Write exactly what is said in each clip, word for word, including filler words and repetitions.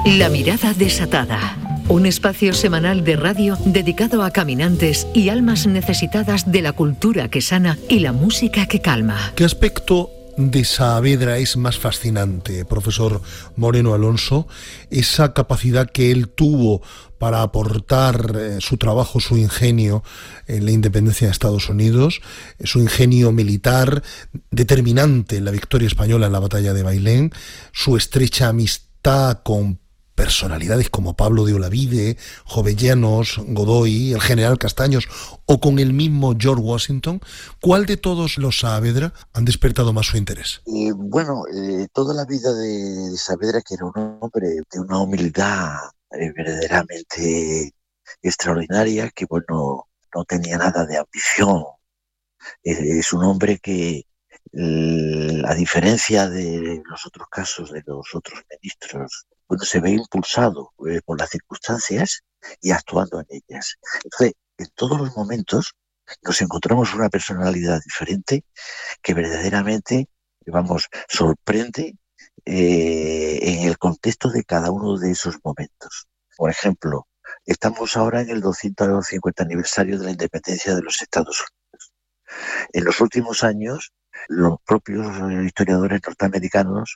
La mirada desatada. Un espacio semanal de radio dedicado a caminantes y almas necesitadas de la cultura que sana y la música que calma. ¿Qué aspecto de Saavedra es más fascinante, profesor Moreno Alonso? Esa capacidad que él tuvo para aportar eh, su trabajo, su ingenio en la independencia de Estados Unidos, eh, su ingenio militar determinante en la victoria española en la batalla de Bailén, su estrecha amistad con personalidades como Pablo de Olavide, Jovellanos, Godoy, el general Castaños o con el mismo George Washington. ¿Cuál de todos los Saavedra han despertado más su interés? Eh, bueno, eh, toda la vida de, de Saavedra, que era un hombre de una humildad eh, verdaderamente extraordinaria, que bueno, no tenía nada de ambición. Eh, es un hombre que, eh, a diferencia de los otros casos de los otros ministros, bueno, se ve impulsado eh, por las circunstancias y actuando en ellas. Entonces, en todos los momentos nos encontramos una personalidad diferente que verdaderamente, vamos, sorprende eh, en el contexto de cada uno de esos momentos. Por ejemplo, estamos ahora en el doscientos cincuenta aniversario de la independencia de los Estados Unidos. En los últimos años, los propios historiadores norteamericanos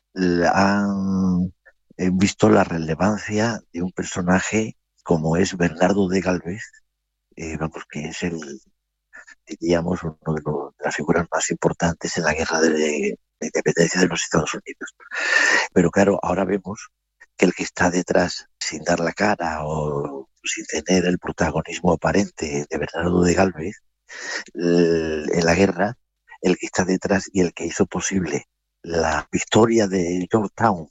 han visto la relevancia de un personaje como es Bernardo de Galvez, eh, vamos, que es el, diríamos, uno de, los, de las figuras más importantes en la guerra de, de la independencia de los Estados Unidos. Pero claro, ahora vemos que el que está detrás, sin dar la cara o sin tener el protagonismo aparente de Bernardo de Galvez, el, en la guerra, el que está detrás y el que hizo posible la victoria de Yorktown,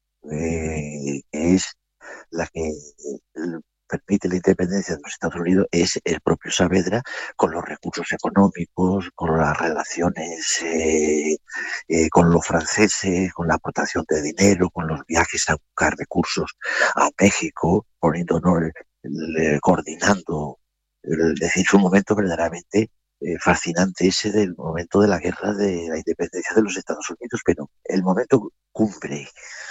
eh, que es la que eh, permite la independencia de los Estados Unidos, es el propio Saavedra, con los recursos económicos, con las relaciones eh, eh, con los franceses, con la aportación de dinero, con los viajes a buscar recursos a México, poniendo, ¿no? el, el, coordinando. El, es decir, es un momento verdaderamente eh, fascinante ese del momento de la guerra de la independencia de los Estados Unidos, pero el momento cumbre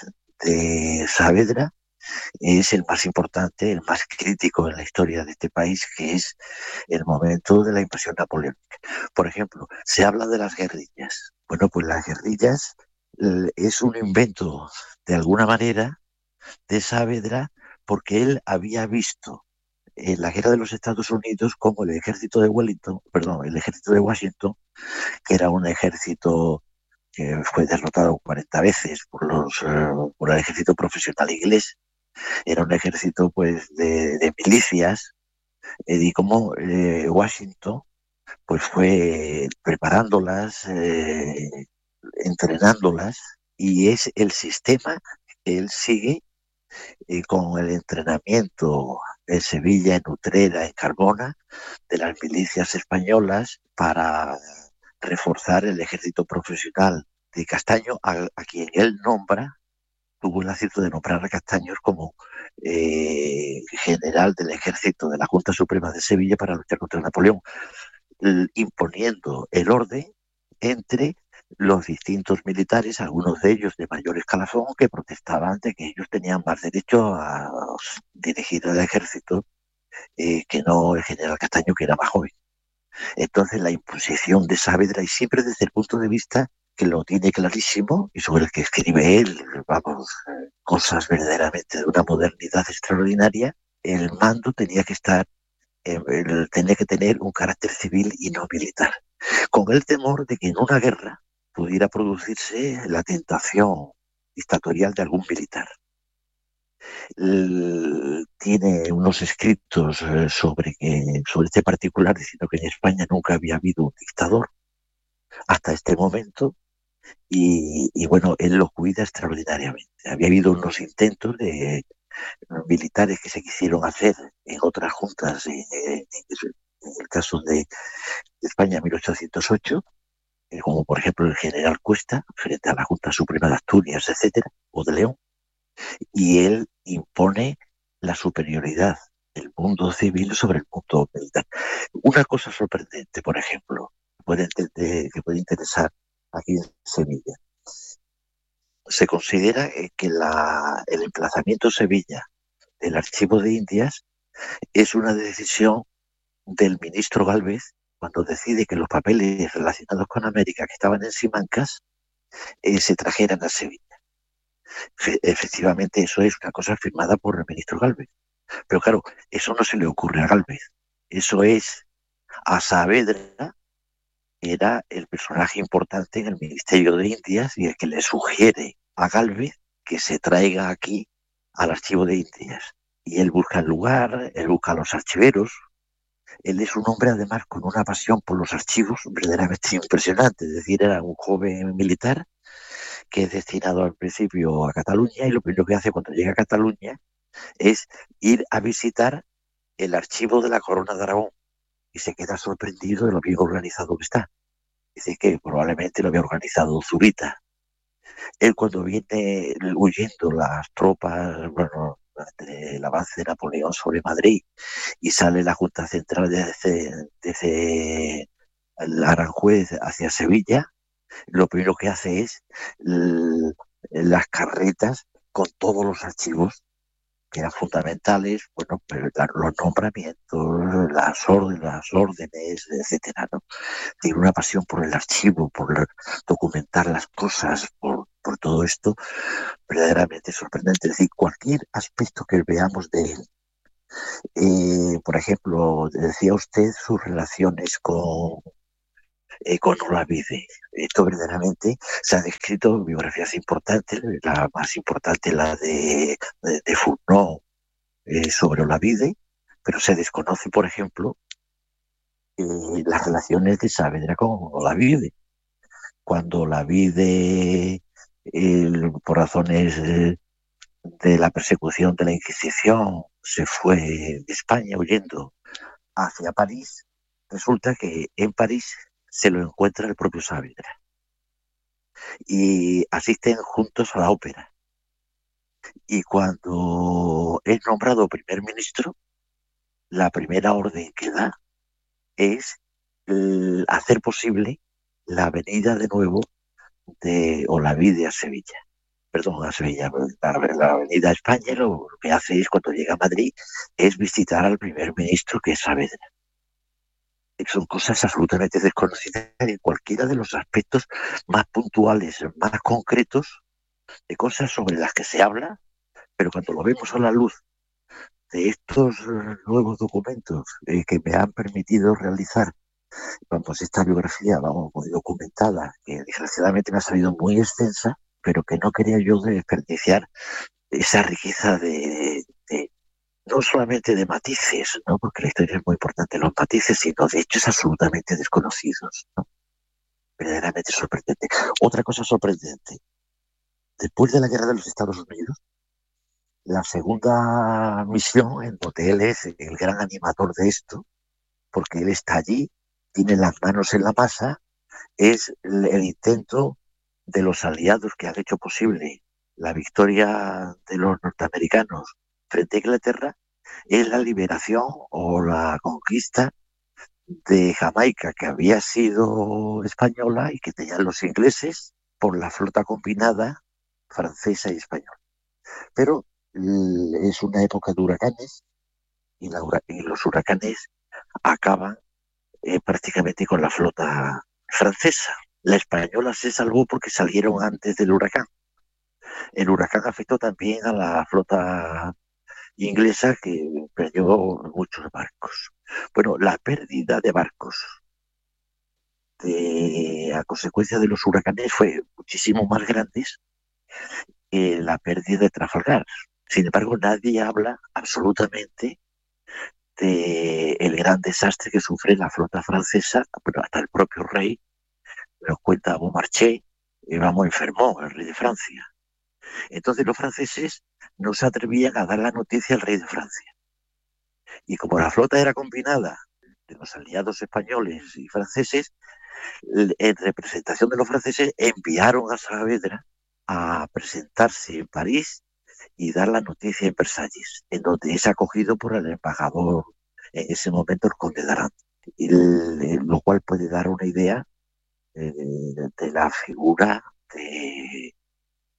de Saavedra es el más importante, el más crítico en la historia de este país, que es el momento de la invasión napoleónica. Por ejemplo, se habla de las guerrillas. Bueno, pues las guerrillas eh, es un invento, de alguna manera, de Saavedra, porque él había visto en la guerra de los Estados Unidos como el ejército de Wellington, perdón, el ejército de Washington, que era un ejército que fue derrotado cuarenta veces por, los, uh, por el ejército profesional inglés. Era un ejército pues de, de milicias, eh, y como eh, Washington pues fue preparándolas, eh, entrenándolas, y es el sistema que él sigue eh, con el entrenamiento en Sevilla, en Utrera, en Carmona, de las milicias españolas para reforzar el ejército profesional de Castaño, a, a quien él nombra, tuvo el acierto de nombrar a Castaños como eh, general del ejército de la Junta Suprema de Sevilla para luchar contra Napoleón, eh, imponiendo el orden entre los distintos militares, algunos de ellos de mayor escalafón, que protestaban de que ellos tenían más derecho a dirigir el ejército eh, que no el general Castaño, que era más joven. Entonces la imposición de Saavedra, y siempre desde el punto de vista que lo tiene clarísimo y sobre el que escribe él, vamos, cosas verdaderamente de una modernidad extraordinaria, el mando tenía que estar, eh, tenía que tener un carácter civil y no militar, con el temor de que en una guerra pudiera producirse la tentación dictatorial de algún militar. El, tiene unos escritos eh, sobre, que, sobre este particular, diciendo que en España nunca había habido un dictador hasta este momento, y, y bueno, él lo cuida extraordinariamente. Había habido unos intentos de militares que se quisieron hacer en otras juntas, en, en, en el caso de, de España en mil ochocientos ocho, eh, como por ejemplo el general Cuesta, frente a la Junta Suprema de Asturias, etcétera, o de León, y él impone la superioridad del mundo civil sobre el mundo militar. Una cosa sorprendente, por ejemplo, puede entender, que puede interesar aquí en Sevilla. se considera que la, el emplazamiento Sevilla del Archivo de Indias es una decisión del ministro Gálvez cuando decide que los papeles relacionados con América que estaban en Simancas eh, se trajeran a Sevilla. Fe, efectivamente, eso es una cosa firmada por el ministro Gálvez. Pero claro, eso no se le ocurre a Gálvez. Eso es a Saavedra, que era el personaje importante en el Ministerio de Indias y el que le sugiere a Gálvez que se traiga aquí al Archivo de Indias. Y él busca el lugar, él busca a los archiveros. Él es un hombre además con una pasión por los archivos verdaderamente impresionante. Es decir, era un joven militar que es destinado al principio a Cataluña y lo primero que hace cuando llega a Cataluña es ir a visitar el archivo de la Corona de Aragón y se queda sorprendido de lo bien organizado que está. Dice que probablemente lo había organizado Zurita. Él cuando viene huyendo las tropas, bueno, el avance de Napoleón sobre Madrid y sale la Junta Central desde, desde Aranjuez hacia Sevilla, lo primero que hace es l- las carretas con todos los archivos que eran fundamentales, bueno, pero claro, los nombramientos, las órdenes, las órdenes, etcétera, ¿no? Tiene una pasión por el archivo, por documentar las cosas, por, por todo esto, verdaderamente sorprendente. Es decir, cualquier aspecto que veamos de él, eh, por ejemplo, decía usted sus relaciones con eh, con Olavide. Esto verdaderamente se ha descrito en biografías importantes, la más importante la de, de, de Fourneau eh, sobre Olavide, pero se desconoce, por ejemplo, eh, las relaciones de Saavedra con Olavide. Cuando Olavide, eh, por razones eh, de la persecución de la Inquisición, se fue de España huyendo hacia París, resulta que en París se lo encuentra el propio Saavedra y asisten juntos a la ópera. Y cuando es nombrado primer ministro, la primera orden que da es eh, hacer posible la venida de nuevo de Olavide a Sevilla. Perdón, a Sevilla, la, la avenida a España, lo, lo que hace es, cuando llega a Madrid, es visitar al primer ministro, que es Saavedra. Son cosas absolutamente desconocidas en cualquiera de los aspectos más puntuales, más concretos, de cosas sobre las que se habla, pero cuando lo vemos a la luz de estos eh, nuevos documentos eh, que me han permitido realizar, vamos, esta biografía, vamos, muy documentada, que desgraciadamente me ha salido muy extensa, pero que no quería yo desperdiciar esa riqueza de, de no solamente de matices, ¿no? Porque la historia es muy importante, los matices, sino de hechos absolutamente desconocidos, ¿no? Verdaderamente sorprendente. Otra cosa sorprendente, después de la guerra de los Estados Unidos, la segunda misión, en donde él es el gran animador de esto, porque él está allí, tiene las manos en la masa, es el, el intento de los aliados que han hecho posible la victoria de los norteamericanos frente a Inglaterra, es la liberación o la conquista de Jamaica, que había sido española y que tenían los ingleses por la flota combinada francesa y española. Pero es una época de huracanes y, la, y los huracanes acaban eh, prácticamente con la flota francesa. La española se salvó porque salieron antes del huracán. El huracán afectó también a la flota inglesa, que perdió muchos barcos. Bueno, la pérdida de barcos de, a consecuencia de los huracanes fue muchísimo más grande que la pérdida de Trafalgar. Sin embargo, nadie habla absolutamente de el gran desastre que sufre la flota francesa. Bueno, hasta el propio rey nos cuenta Beaumarchais, y vamos, enfermó el rey de Francia. Entonces los franceses no se atrevían a dar la noticia al rey de Francia. Y como la flota era combinada de los aliados españoles y franceses, en representación de los franceses enviaron a Saavedra a presentarse en París y dar la noticia en Versalles, en donde es acogido por el embajador en ese momento, el conde d'Arán, lo cual puede dar una idea eh, de la figura de,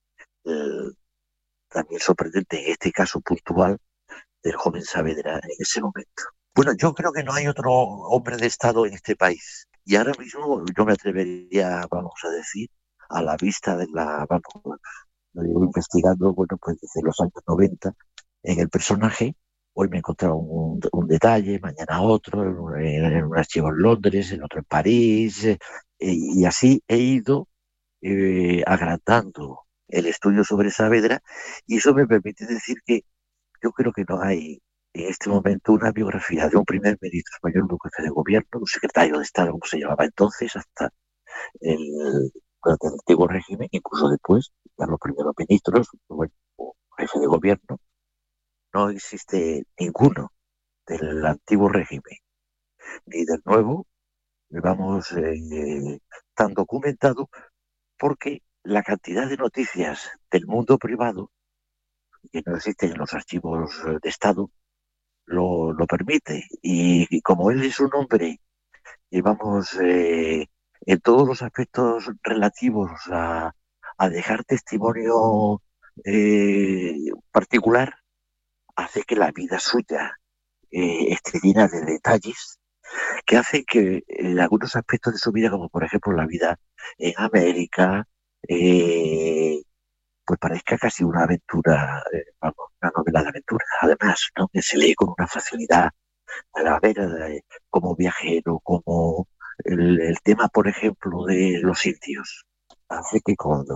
eh, también sorprendente en este caso puntual del joven Saavedra en ese momento. Bueno, yo creo que no hay otro hombre de Estado en este país. Y ahora mismo yo me atrevería, vamos a decir, a la vista de la, vamos, lo llevo investigando, bueno, pues desde los años noventa en el personaje. Hoy me he encontrado un, un detalle, mañana otro, en, en un archivo en Londres, en otro en París, eh, y así he ido eh, agrandando el estudio sobre Saavedra, y eso me permite decir que yo creo que no hay en este momento una biografía de un primer ministro español, de un jefe de gobierno, un secretario de Estado, como se llamaba entonces, hasta el, durante el antiguo régimen, incluso después, ya los primeros ministros, bueno, o jefe de gobierno, no existe ninguno del antiguo régimen ni del nuevo, vamos, eh, tan documentado, porque la cantidad de noticias del mundo privado que no existen en los archivos de Estado lo, lo permite. Y, y como él es un hombre, y vamos, eh, en todos los aspectos relativos a, a dejar testimonio eh, particular, hace que la vida suya eh, esté llena de detalles que hacen que en algunos aspectos de su vida, como por ejemplo la vida en América, eh, pues parezca casi una aventura, eh, vamos, una novela de aventura. Además, ¿no? Que se lee con una facilidad, a ver, eh, como viajero, como el, el tema, por ejemplo, de los indios, hace que cuando